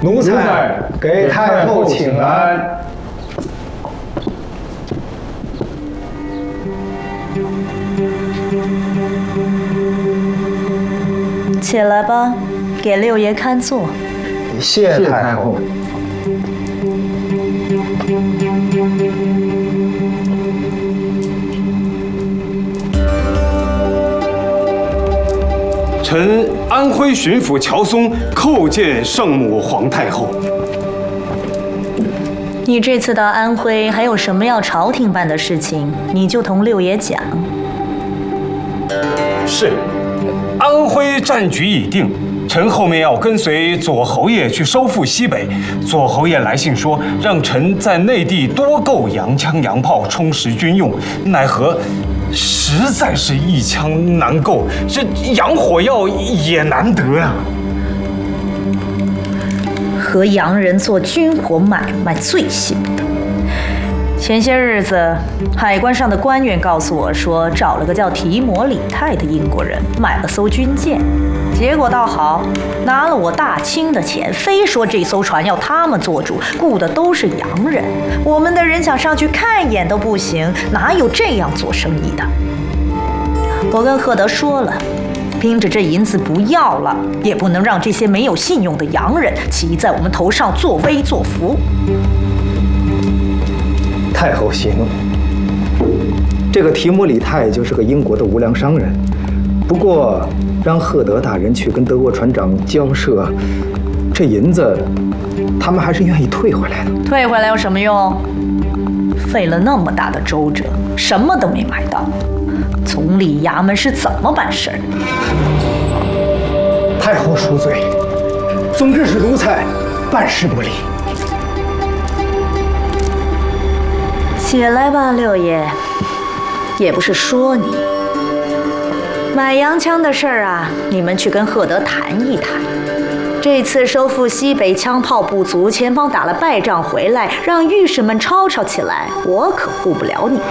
奴才给太后请安。 起来吧，给六爷看座。 谢太后。 臣安徽巡抚乔松叩见圣母皇太后。 你这次到安徽还有什么要朝廷办的事情，你就同六爷讲。 是，安徽战局已定，臣后面要跟随左侯爷去收复西北。左侯爷来信说，让臣在内地多购洋枪洋炮，充实军用。奈何实在是一枪难购，这洋火药也难得啊。 和洋人做军火买卖最信不得。前些日子，海关上的官员告诉我说，找了个叫提摩里泰的英国人买了艘军舰，结果倒好，拿了我大清的钱，非说这艘船要他们做主，雇的都是洋人。我们的人想上去看一眼都不行，哪有这样做生意的？我跟赫德说了，拼着这银子不要了，也不能让这些没有信用的洋人起义在我们头上作威作福。 太后息怒，这个提摩里泰就是个英国的无良商人。不过让赫德大人去跟德国船长交涉，这银子他们还是愿意退回来的。 退回来有什么用？费了那么大的周折，什么都没买到。总理衙门是怎么办事儿？ 太后恕罪，总之是奴才办事不力。 起来吧，六爷，也不是说你。买洋枪的事儿啊，你们去跟赫德谈一谈。这次收复西北枪炮不足，前方打了败仗回来，让御史们吵吵起来，我可护不了你们。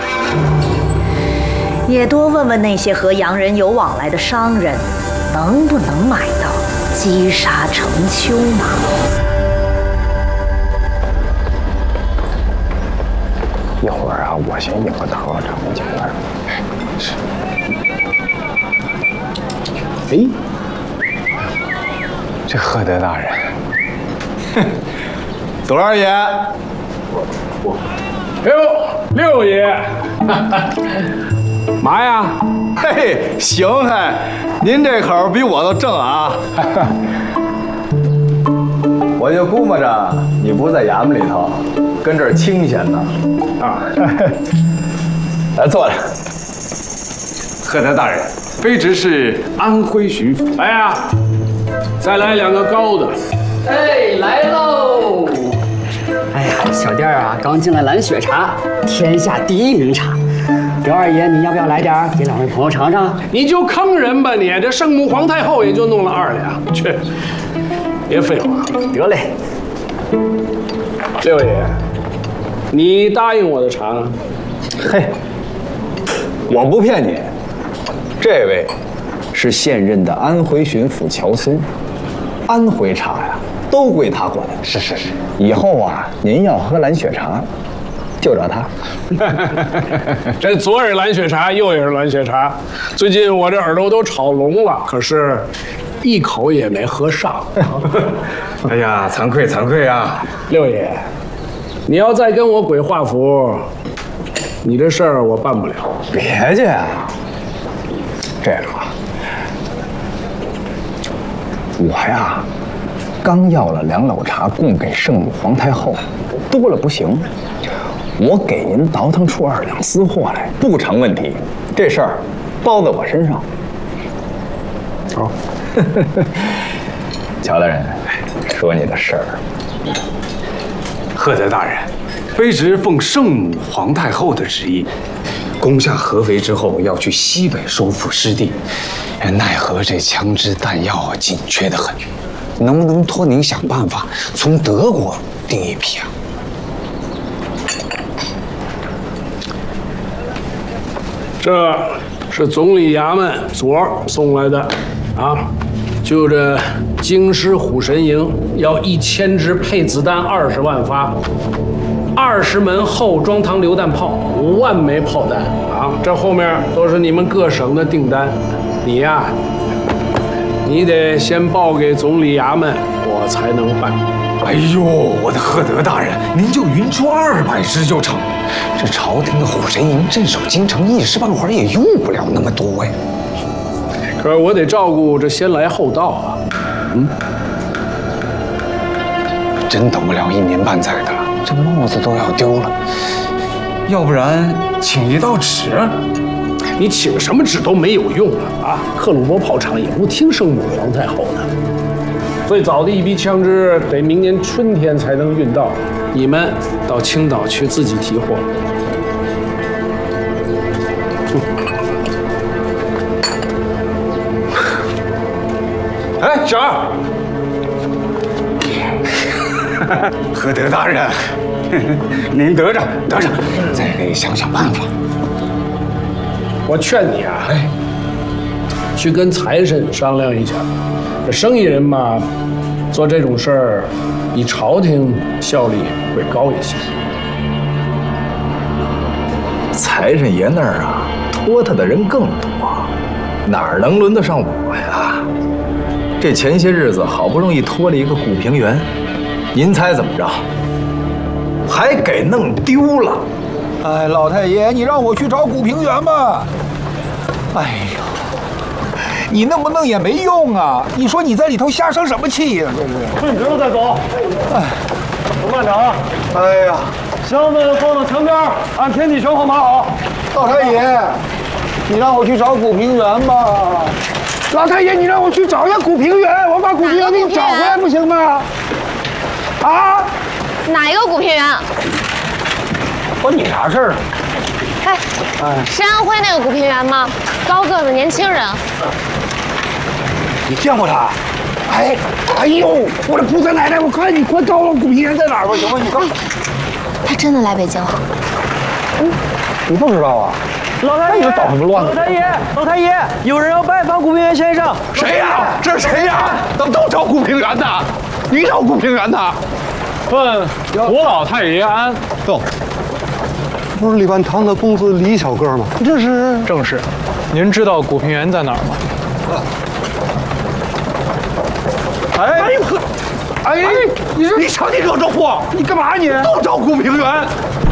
也多问问那些和洋人有往来的商人，能不能买到积沙成丘嘛？ 一会儿啊，我先应个头，咱们讲点。是。哎，这赫德大人， 哼，左二爷， 六爷，嘛呀？ 嘿，行嘿，您这口比我都正啊！我就估摸着你不在衙门里头，跟这儿清闲呢。啊，来坐着。 赫德大人，卑职是安徽巡抚。 来呀，再来2个高的。 哎，来喽！哎呀，小店啊，刚进来蓝雪茶，天下第1名茶。刘二爷，你要不要来点儿，给2位朋友尝尝？ 你就坑人吧你！这圣母皇太后也就弄了2两，去，别废话。 得嘞。 六爷，你答应我的茶呢？ 嘿，我不骗你，这位是现任的安徽巡抚乔松，安徽茶呀都归他管。是，以后啊，您要喝蓝雪茶，就找他。 这左也蓝雪茶，右也是蓝雪茶。最近我这耳朵都吵聋了，可是一口也没喝上。 哎呀，惭愧啊！ 六爷，你要再跟我鬼画符，你这事儿我办不了。 别介啊，这样啊，我呀刚要了2篓茶供给圣母皇太后，多了不行，我给您倒腾出2两私货来不成问题，这事儿包在我身上。好，乔大人，说你的事儿。 赫德大人，卑职奉圣母皇太后的旨意，攻下合肥之后，要去西北收复失地。奈何这枪支弹药紧缺得很，能不能托您想办法从德国订一批啊？ 这是总理衙门昨儿送来的，啊， 就这京师虎神营要1000支配子弹20万发，20门后装膛榴弹炮5万枚炮弹啊！这后面都是你们各省的订单，你呀，你得先报给总理衙门，我才能办。 哎呦，我的赫德大人，您就匀出200支就成。这朝廷的虎神营镇守京城，一时半会儿也用不了那么多呀。 可是我得照顾这先来后到啊。 真等不了1年半载的了，这帽子都要丢了。要不然请一道旨？ 你请什么旨都没有用啊！克虏伯炮厂也不听圣母皇太后的。最早的一批枪支得明年春天才能运到，你们到青岛去自己提货。 哎，小二，赫德大人，您得着，再给想想办法。 我劝你啊，去跟财神商量一下。这生意人嘛，做这种事儿，比朝廷效率会高一些。 财神爷那儿啊，托他的人更多，哪儿能轮得上我呀？这前些日子好不容易托了一个古平原，您猜怎么着？还给弄丢了。 哎，老太爷，你让我去找古平原吧。哎呦，你弄不弄也没用啊！你说你在里头瞎生什么气呀？这是。 顺直了再走。哎，走慢点啊！ 哎呀， 箱子放到墙边，按天地绳好码好。 老太爷，你让我去找古平原吧。老太爷，你让我去找一下古平原，我把古平原给你找回来不行吗？啊？ 哪一个古平原？ 关你啥事儿啊？ 是安徽那个古平原吗？高个子年轻人。 你见过他？哎呦，我的菩萨奶奶，我快你快告诉我古平原在哪儿吧，行吗？你告诉我。 他真的来北京了？ 你不知道啊？ 老太爷， 那你捣什么乱子？ 老太爷，有人要拜访古平原先生。 谁呀？这是谁呀？怎么都找古平原的？你找古平原的？ 问胡老太爷安。 哟，不是李万堂的公子李小哥吗？这是正是。您知道古平原在哪儿吗？ 哎呦呵！哎，你瞧你惹这祸！你干嘛你？都找古平原。